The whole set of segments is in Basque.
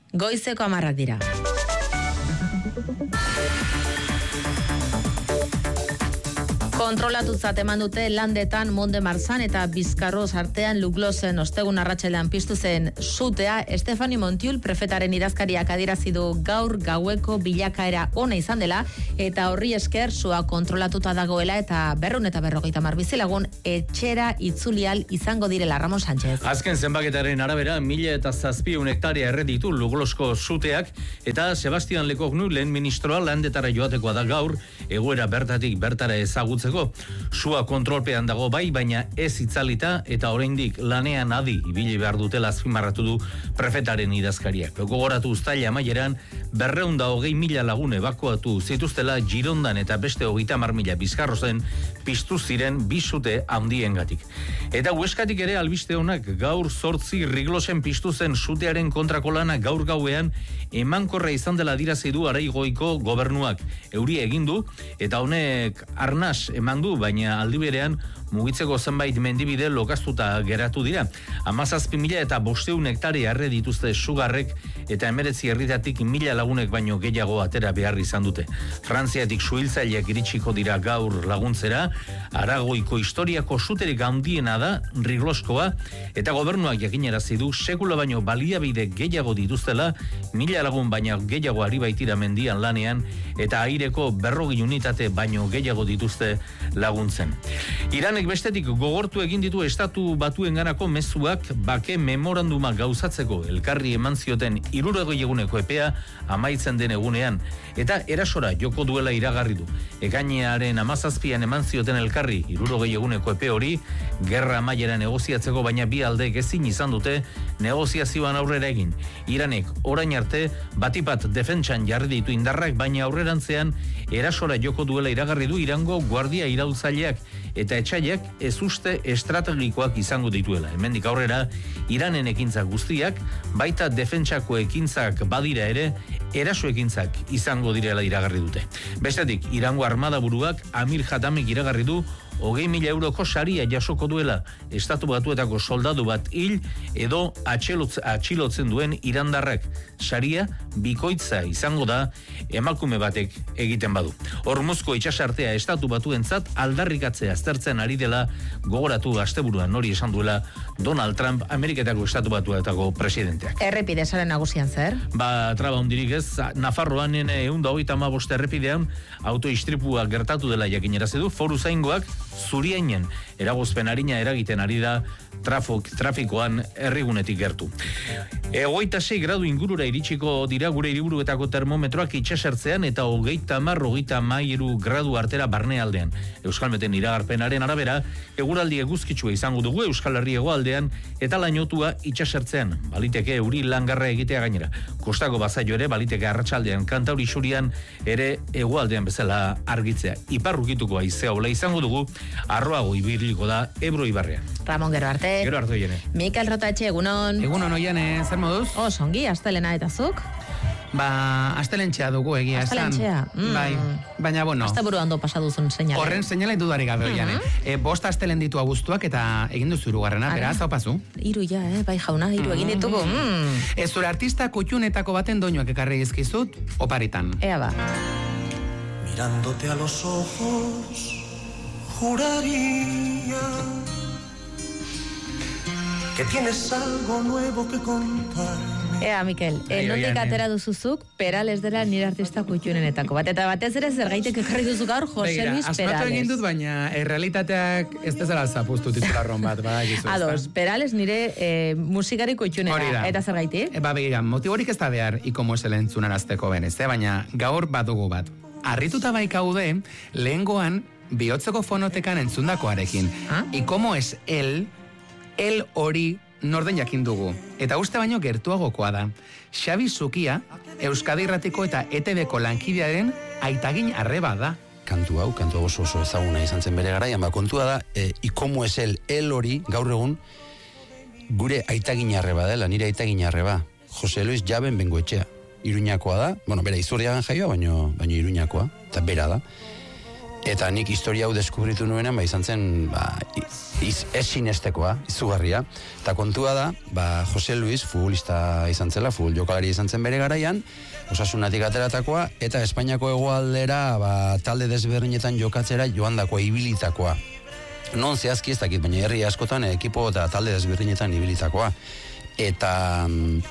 Goizeko 10 dira. Kontrolatutzat eman dute Landetan, Monde Marzan eta Bizkarroz artean Luglosen ostegun arratsaldean piztu zen sutea. Estefani Montiul prefetaren idazkariak adierazi du gaur gaueko bilakaera ona izan dela eta horri esker sua kontrolatuta dagoela eta 250 bizilagun etxera itzulial izango direla. Ramon Sánchez. Azken zenbaketaren arabera 1700 hektarea erreditu Luglosko suteak eta Sebastian Lekognu lehen ministroa Landetara joatekoa da gaur egoera bertatik bertara ezagutzen. Sua kontrolpean dago bai, baina ez itzalita eta oraindik lanean adi ibili behar dutela azpimarratu du prefetaren idazkariak. Gogoratu uztaila amaieran 220.000 lagun ebakuatu zituztela Girondan eta beste 30.000 Bizkarrozen piztu ziren bisute handiengatik. Eta Hueskatik ere albiste honak gaur 8 Riglosen piztu zen sutearen kontrako lana gaur gauean emankorra izan dela adierazi du Araigoiko gobernuak. Euri egin du eta honek arnas eman du, baina aldi berean mugitzeko zenbait mendibide lokaztuta geratu dira. 17.000 eta 500 hektarea erre dituzte sugarrek eta 19 herritatik 1.000 lagunek baino gehiago atera behar izan dute. Frantziatik suhiltzaileak iritsiko dira gaur laguntzera, Aragoiko historiako suterik handiena da Rigloskoa eta gobernuak jakinarazi du sekula baino baliabide gehiago dituztela, 1.000 lagun baino gehiago ari baitira mendian lanean eta aireko 40 unitate baino gehiago dituzte laguntzen. Iranek bestetik gogortu egin ditu Estatu Batuenganako mezuak bake memoranduma gauzatzeko elkarri eman zioten 60 eguneko epea amaitzen den egunean eta erasora joko duela iragarri du. Ekainearen 17an eman zioten elkarri 60 eguneko epe hori gerra amaiera negoziatzeko, baina bi aldeek ezin izan dute negoziazioan aurrera egin. Iranek orain arte batipat defentsan jarri ditu indarrak, baina aurrerantzean erasora joko duela iragarri du Irango guardia iraultzaileak eta etxaiak ez uste estrategikoak izango dituela. Hemendik aurrera Iranen ekintzak guztiak, baita defentsako ekintzak badira ere, eraso ekintzak izango direla iragarri dute. Bestetik, Irango armada buruak Amir Hatamek iragarri du 20.000 euroko saria jasoko duela Estatu Batuetako soldadu bat hil edo atxilotzen duen irandarrak. Saria bikoitza izango da emakume batek egiten badu. Hormuzko itsasartea Estatu Batuentzat aldarrikatzea aztertzen ari dela gogoratu asteburuan hori esan duela Donald Trump, Ameriketako Estatu Batuetako presidenteak. Errepide saren nagusian zer? Traba hundirik ez, Nafarroan 135 errepidean autoistripua gertatu dela jakinarazi du. Foruzaingoak Zuriainen eragozpen arina eragiten ari da trafikoan herrigunetik gertu. 26 gradu ingurura iritsiko dira gure hiriburuetako termometroak itsasertzean eta 30-33 gradu artera barnealdean. Euskalmeten iragarpenaren arabera, eguraldi eguzkitsua izango dugu Euskal Herri hegoaldean eta lainotua itsasertzean. Baliteke euri langarra egitea gainera. Kostako bazaio ere baliteke arratsaldean Kantauri Xurian ere hegoaldean bezala argitzea. Iparrukituko haizea hola izango dugu, arroago ibiliko da Ebro ibarrean. Ramon, gero arte. Gero arte, Oiane. Mikel Rotatxe, egunon. Egunon, Oiane, zer moduz? Songi, astelena eta zuk? Astelentxea dugu egia esan. Astelentxea? Bai, baina bueno. Astaburu ondo pasaduzun seinale. Horren seinale dudarik gabe, Oiane. Bost astelen ditu abuztuak eta egin duzu hirugarrena, beraz, hau pasu. 3 ja, bai jauna, 3 egin ditugu. Ez zure artista kutxunetako baten doinuak ekarri dizkizut oparitan. Ea ba. Mirándote a los ojos juraría que tienes algo nuevo que contarme. Ea, Mikel, nondik atera duzuzuk Perales dela nire artista kutxunenetako bat. Eta batez ere zergaitek ekarri duzu gaur Jose Luis Perales. Asmatu egin dut, baina realitateak ez dezala zapustu titularron bat. Ados, Perales nire musikari kutxunera. Eta zergaitik? Begira, motiborik ez da behar ikomo eselentzunarazteko benez, baina gaur badugu bat. Arrituta baikaude, lehengoan bihotzeko fonotekan entzundakoarekin. Ikomo es el hori norden jakin dugu. Eta uste baino gertuagokoa da. Xabi Zukia, Euskadi Irratiko eta ETB-ko lankidearen aitagin arreba da. Kantu oso ezaguna izan zen bere garaian, kontua da, ikomo es el hori, gaur egun, gure aitagin arreba dela, nire aitagin arreba. Jose Luis Jaben Bengoetxea. Iruñakoa da, bera Izurriagan jaioa, baino Iruñakoa, eta bera da. Eta nik historia hau deskubritu nuenan, izan zen, ez sinestekoa, izugarria. Eta kontua da, Jose Luis, futbolista izan zela, futbol jokalari izan zen bere garaian, Osasunatik ateratakoa, eta Espainiako hegoaldera talde desberdinetan jokatzera joandakoa, ibilitakoa. Non zehazki ez dakit, baina herri askotan ekipo eta talde desberdinetan ibilitakoa. Eta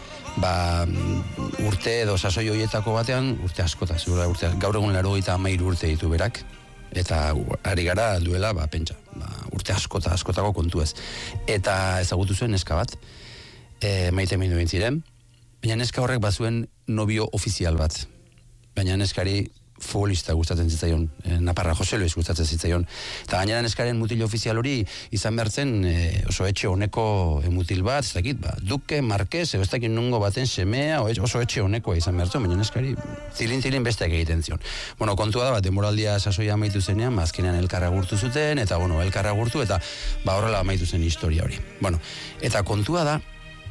urte edo sasoi horietako batean, urte askota, gaur egun 83 urte ditu berak, eta ari gara duela, pentsa, urte askotako kontu ez. Eta ezagutu zuen neska bat, maite mindu bintziren, baina neska horrek bazuen nobio ofizial bat. Baina neskari futbolista gustatzen zitzaion, Naparra Jose Luis gustatzen zitzaion. Eta gainera neskaren mutil ofizial hori izan behartzen oso etxe honeko mutil bat, ez dakit, duke, marquez, ez dakit nungo baten semea, oso etxe honekoa izan behartzen, baina neskari zilin besteak egiten zion. Bueno, kontua da, demoraldia sasoia amaitu zenean, azkenean elkarra gurtu zuten, eta elkarra gurtu, eta horrela amaitu zen historia hori. Bueno, eta kontua da,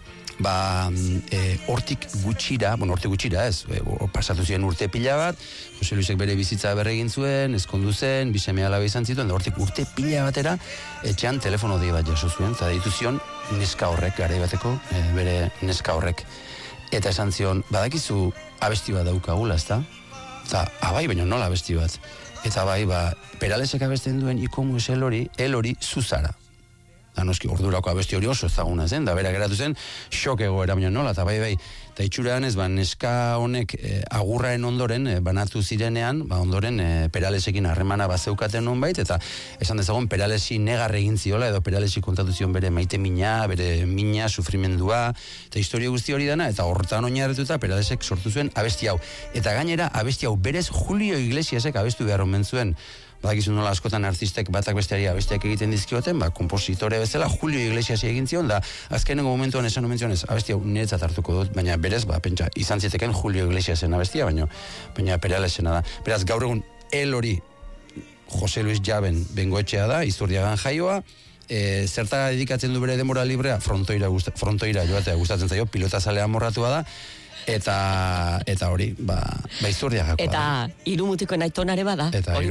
hortik gutxira ez, pasatu ziren urte pila bat, Jose Luisek bere bizitza berregin zuen, ezkondu zen, bi seme alaba izan zituen, hortik urte pila batera, etxean telefono dei bat jaso zuen, eta deitu zion neska horrek, garai bateko, bere neska horrek. Eta esan zion, badakizu abesti bat daukagula, ezta? Eta, bai, baina nola abesti bat? Eta bai, Peralesek abesten duen ikomu ez elori zuzara. Noski, ordurako abesti hori oso ezaguna zen, da bera geratu zen, xok egoera, baina nola, eta bai, eta itxurean ez, neska honek agurraen ondoren, banatu zirenean, ondoren Peralesekin harremana bazeukaten nonbait, eta esan dezagun Peralesi negar egin ziola, edo Peralesi kontatu zion bere maite bere mina, sufrimendua, eta historia guzti hori dana, eta horretan oinarrituta Peralesek sortu zuen abesti hau. Eta gainera, abesti hau berez Julio Iglesiasek abestu behar omen zuen. Badakizu nola askotan artistek batak besteari abestiak egiten dizkioten, kompositore bezala Julio Iglesias egin zion, da azkenengo momentuan esan omen zion ez, abesti hau niretzat hartuko dut, baina berez, pentsa, izan ziteken Julio Iglesiasen abestia, baina Peralesena da. Beraz, gaur egun, hori Jose Luis Jaben bengoetxea da, Izurdiagan jaioa, zertara dedikatzen du bere denbora librea, frontoira joatea gustatzen zaio, pilota zalea morratua da, eta hori, Izurdiagakoa da. Eta irumutikoen aitonare bada.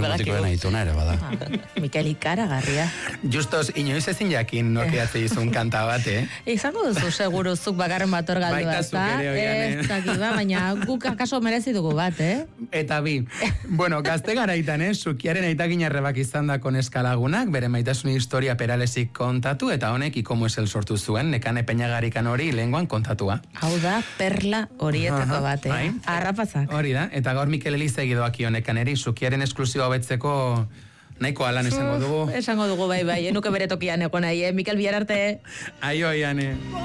Mikel ikaragarria. Justos, inoiz ezin jakin norkiatze izun kanta bat, Izango duzu seguru zuk bakarren bat hor galdu da, ez dakit, baina guk akaso merezi dugu bat, Eta bi, bueno, gazte garaitan, Sukiaren aitaginarrebak izan dako neskalagunak, bere maitasun historia Peralesik kontatu, eta honek ikomo esel sortu zuen, Nekane Peñagarikan hori lehengoan kontatua. Hau da, perla horietako bat, arrapazak. Hori da, eta gaur Mikel Elizegi doaki honekan eri, Sukiaren esklusioa betzeko nahiko alan esango dugu. Esango dugu, bai, enuke bere tokian egon nahi, Mikel Biararte. Aio, Iane.